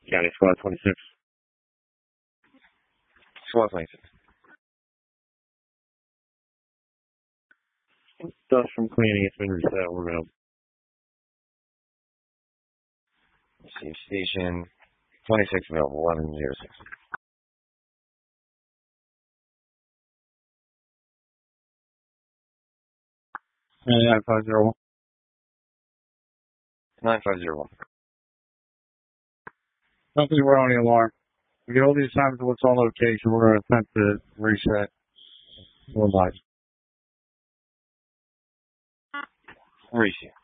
County Squad 26. Squad 26. Dust from cleaning. It's been reset. We're out. Receive station 26 available 1106. 9501. 9501. Nothing we're on the alarm. We get all these times what's on location. We're going to attempt to reset. We're live. Receive.